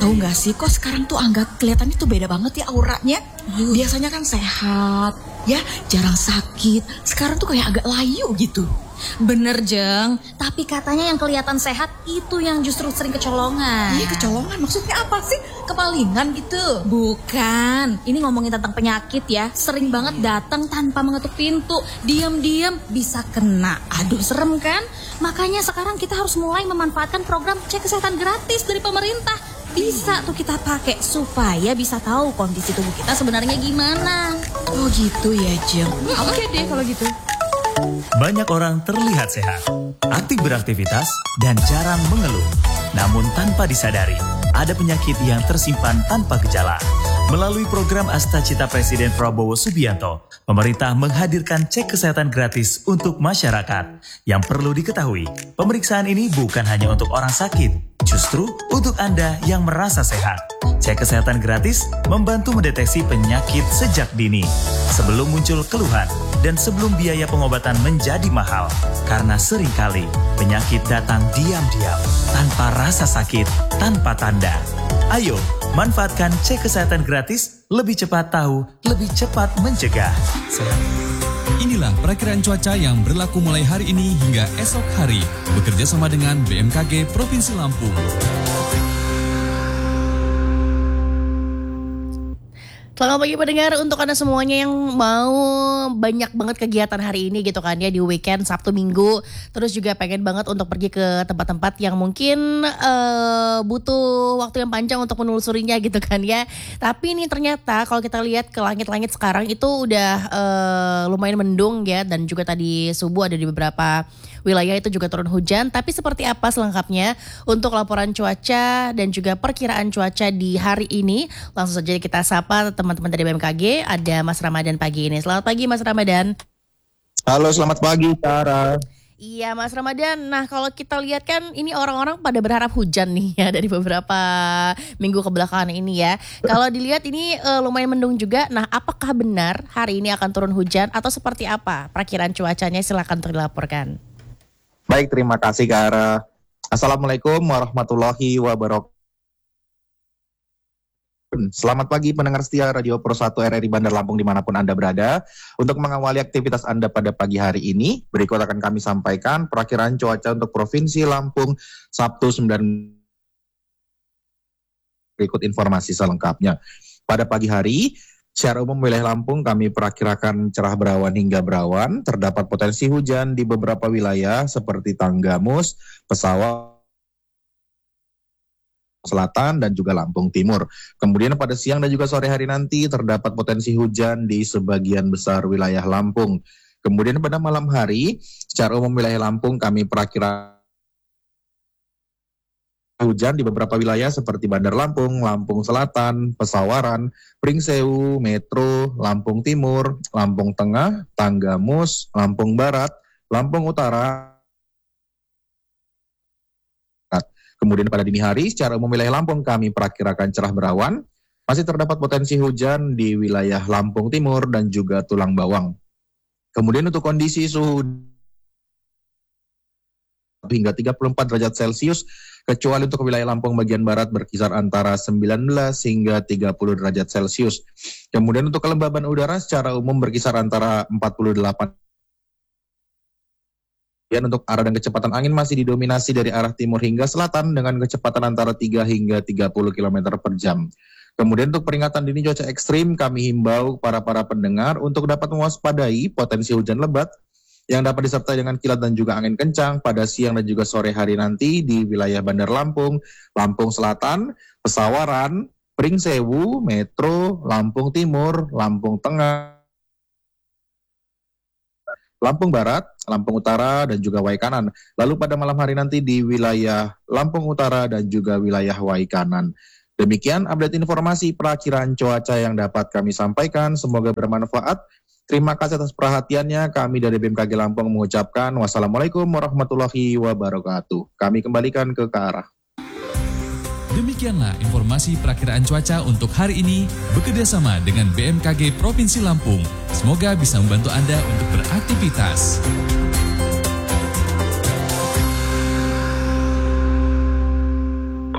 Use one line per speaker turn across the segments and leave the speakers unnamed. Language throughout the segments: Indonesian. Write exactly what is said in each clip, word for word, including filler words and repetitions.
Tahu nggak sih, kok sekarang tuh Angga kelihatannya tuh beda banget ya auranya.
Yuh.
Biasanya kan sehat, ya jarang sakit. Sekarang tuh kayak agak layu gitu.
Bener Jeng, tapi katanya yang kelihatan sehat itu yang justru sering kecolongan.
Iya kecolongan, maksudnya apa sih?
Kepalingan gitu. Bukan, ini ngomongin tentang penyakit ya. Sering banget datang tanpa mengetuk pintu. Diam-diam bisa kena. Aduh serem kan? Makanya sekarang kita harus mulai memanfaatkan program cek kesehatan gratis dari pemerintah. Bisa tuh kita pakai supaya bisa tahu kondisi tubuh kita sebenarnya gimana.
Oh gitu ya Jeng.
Oke deh kalau gitu.
Banyak orang terlihat sehat, aktif beraktivitas, dan jarang mengeluh. Namun tanpa disadari, ada penyakit yang tersimpan tanpa gejala. Melalui program Astacita Presiden Prabowo Subianto, pemerintah menghadirkan cek kesehatan gratis untuk masyarakat. Yang perlu diketahui, pemeriksaan ini bukan hanya untuk orang sakit, justru untuk Anda yang merasa sehat. Cek kesehatan gratis membantu mendeteksi penyakit sejak dini, sebelum muncul keluhan, dan sebelum biaya pengobatan menjadi mahal. Karena seringkali penyakit datang diam-diam, tanpa rasa sakit, tanpa tanda. Ayo, manfaatkan cek kesehatan gratis, lebih cepat tahu, lebih cepat mencegah. Sehat.
Inilah perakiraan cuaca yang berlaku mulai hari ini hingga esok hari, bekerja sama dengan B M K G Provinsi Lampung.
Selamat pagi pendengar, untuk Anda semuanya yang mau banyak banget kegiatan hari ini gitu kan ya, di weekend Sabtu Minggu, terus juga pengen banget untuk pergi ke tempat-tempat yang mungkin uh, butuh waktu yang panjang untuk menelusurinya gitu kan ya. Tapi ini ternyata kalau kita lihat ke langit-langit sekarang itu udah uh, lumayan mendung ya, dan juga tadi subuh ada di beberapa wilayah itu juga turun hujan. Tapi seperti apa selengkapnya untuk laporan cuaca dan juga perkiraan cuaca di hari ini, langsung saja kita sapa teman-teman dari B M K G. Ada Mas Ramadan pagi ini. Selamat pagi Mas Ramadan.
Halo, selamat pagi Sarah.
Iya Mas Ramadan, nah kalau kita lihat kan ini orang-orang pada berharap hujan nih ya dari beberapa minggu kebelakangan ini ya. Kalau dilihat ini uh, lumayan mendung juga. Nah apakah benar hari ini akan turun hujan atau seperti apa perkiraan cuacanya? Silakan dilaporkan.
Baik, terima kasih Kara. Assalamualaikum warahmatullahi wabarakatuh. Selamat pagi pendengar setia Radio Pro satu R R I Bandar Lampung dimanapun Anda berada. Untuk mengawali aktivitas Anda pada pagi hari ini, berikut akan kami sampaikan perakiraan cuaca untuk Provinsi Lampung Sabtu sembilan. Berikut informasi selengkapnya. Pada pagi hari, secara umum wilayah Lampung kami perakirakan cerah berawan hingga berawan. Terdapat potensi hujan di beberapa wilayah seperti Tanggamus, Pesawat Selatan, dan juga Lampung Timur. Kemudian pada siang dan juga sore hari nanti terdapat potensi hujan di sebagian besar wilayah Lampung. Kemudian pada malam hari, secara umum wilayah Lampung kami perakirakan hujan di beberapa wilayah seperti Bandar Lampung, Lampung Selatan, Pesawaran, Pringsewu, Metro, Lampung Timur, Lampung Tengah, Tanggamus, Lampung Barat, Lampung Utara. Kemudian pada dini hari, secara umum wilayah Lampung kami perakirakan cerah berawan. Masih terdapat potensi hujan di wilayah Lampung Timur dan juga Tulang Bawang. Kemudian untuk kondisi suhu hingga tiga puluh empat derajat Celcius, kecuali untuk wilayah Lampung bagian barat berkisar antara sembilan belas hingga tiga puluh derajat Celcius. Kemudian untuk kelembaban udara secara umum berkisar antara empat puluh delapan. Dan untuk arah dan kecepatan angin masih didominasi dari arah timur hingga selatan dengan kecepatan antara tiga hingga tiga puluh kilometer per jam. Kemudian untuk peringatan dini cuaca ekstrim, kami himbau para para pendengar untuk dapat mewaspadai potensi hujan lebat yang dapat disertai dengan kilat dan juga angin kencang pada siang dan juga sore hari nanti di wilayah Bandar Lampung, Lampung Selatan, Pesawaran, Pringsewu, Metro, Lampung Timur, Lampung Tengah, Lampung Barat, Lampung Utara, dan juga Waikanan. Lalu pada malam hari nanti di wilayah Lampung Utara dan juga wilayah Waikanan. Demikian update informasi perakiraan cuaca yang dapat kami sampaikan. Semoga bermanfaat. Terima kasih atas perhatiannya. Kami dari B M K G Lampung mengucapkan wassalamualaikum warahmatullahi wabarakatuh. Kami kembalikan ke Kara.
Demikianlah informasi perakiraan cuaca untuk hari ini bekerjasama dengan B M K G Provinsi Lampung. Semoga bisa membantu Anda untuk beraktivitas.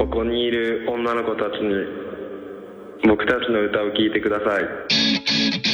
ここにいる女の子たちに僕たちの歌を聴いてください。